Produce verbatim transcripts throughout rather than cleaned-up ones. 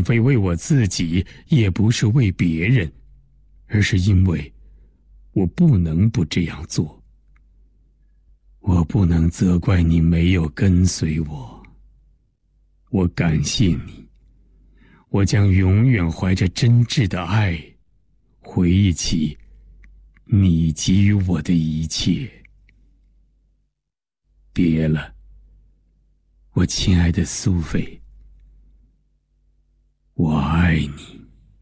非为我自己，也不是为别人，而是因为我不能不这样做。我不能责怪你没有跟随我，我感谢你，我将永远怀着真挚的爱，回忆起你给予我的一切。别了，我亲爱的苏菲，我爱你。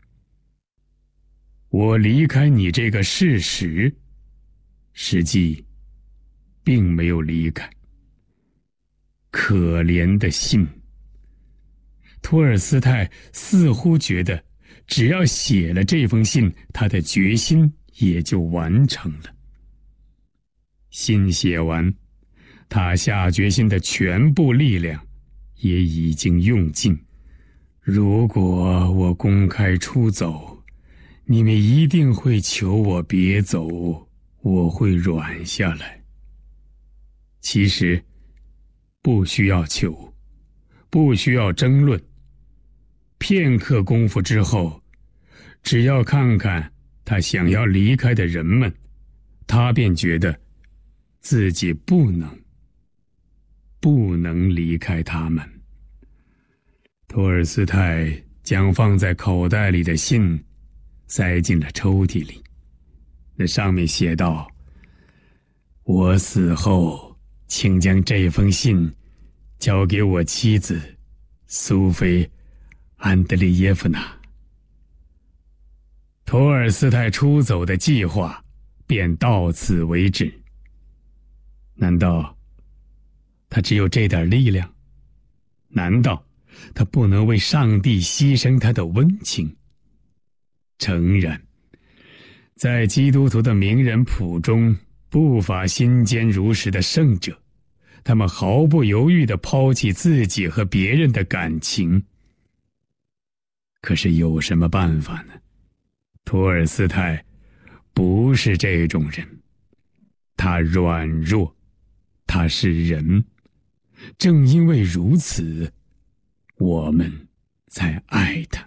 我离开你这个事实，实际并没有离开。可怜的信。托尔斯泰似乎觉得，只要写了这封信，他的决心也就完成了。信写完，他下决心的全部力量也已经用尽。如果我公开出走，你们一定会求我别走，我会软下来。其实，不需要求，不需要争论。片刻功夫之后，只要看看他想要离开的人们，他便觉得自己不能，不能离开他们。托尔斯泰将放在口袋里的信塞进了抽屉里，那上面写道：我死后，请将这封信交给我妻子苏菲·安德烈耶夫娜。托尔斯泰出走的计划便到此为止。难道他只有这点力量？难道他不能为上帝牺牲他的温情？诚然，在基督徒的名人谱中，不乏心坚如石的圣者，他们毫不犹豫地抛弃自己和别人的感情。可是有什么办法呢？托尔斯泰不是这种人，他软弱，他是人。正因为如此，我们才爱他。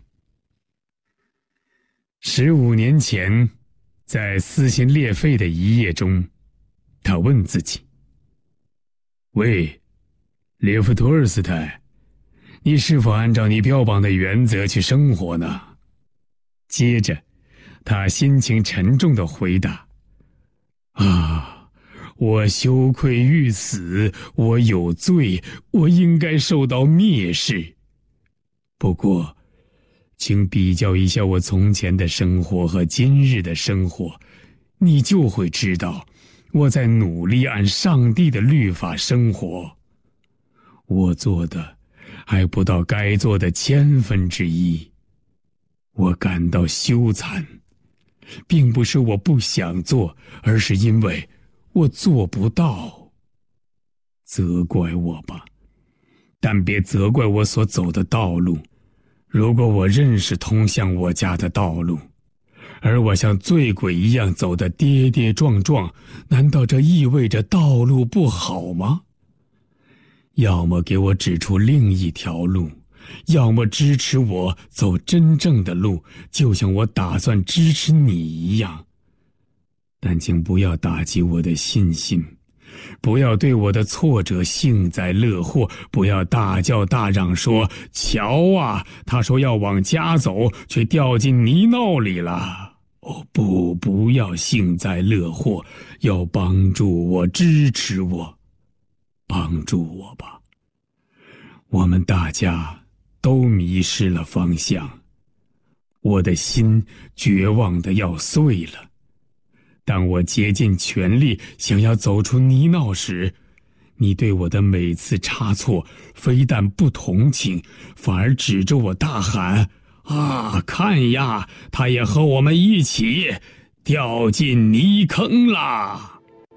十五年前，在撕心裂肺的一夜中，他问自己：喂，列夫·托尔斯泰，你是否按照你标榜的原则去生活呢？接着，他心情沉重地回答：啊，我羞愧欲死，我有罪，我应该受到蔑视。不过，请比较一下我从前的生活和今日的生活，你就会知道，我在努力按上帝的律法生活。我做的还不到该做的千分之一。我感到羞惭，并不是我不想做，而是因为我做不到。责怪我吧，但别责怪我所走的道路。如果我认识通向我家的道路，而我像醉鬼一样走得跌跌撞撞，难道这意味着道路不好吗？要么给我指出另一条路，要么支持我走真正的路，就像我打算支持你一样。但请不要打击我的信心，不要对我的挫折幸灾乐祸，不要大叫大嚷说：瞧啊，他说要往家走，却掉进泥淖里了。哦不，不要幸灾乐祸，要帮助我，支持我，帮助我吧。我们大家都迷失了方向，我的心绝望得要碎了。当我竭尽全力想要走出泥淖时，你对我的每次差错非但不同情，反而指着我大喊：啊，看呀，他也和我们一起掉进泥坑啦！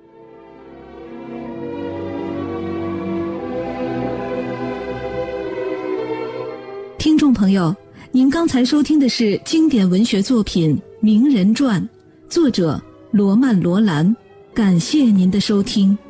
听众朋友，您刚才收听的是经典文学作品《名人传》，作者罗曼·罗兰。感谢您的收听。